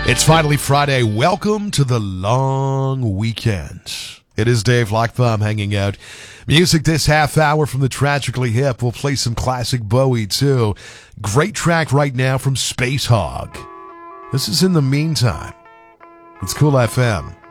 It's finally Friday. Welcome to the long weekend. It is Dave Lockbaum hanging out. Music this half hour from the Tragically Hip. We'll play some classic Bowie too. Great track right now from Space Hog. This is In the Meantime. It's Cool FM.